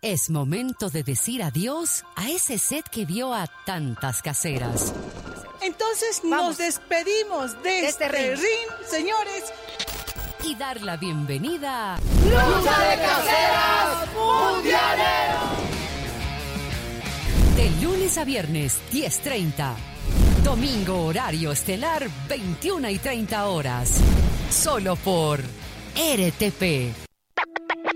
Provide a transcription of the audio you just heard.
Es momento de decir adiós a ese set que dio a tantas caseras. Entonces nos despedimos de este ring, señores. Y dar la bienvenida a ¡Lucha de Caseras Mundialero! De lunes a viernes, 10:30. Domingo, horario estelar, 21:30 horas. Solo por RTP.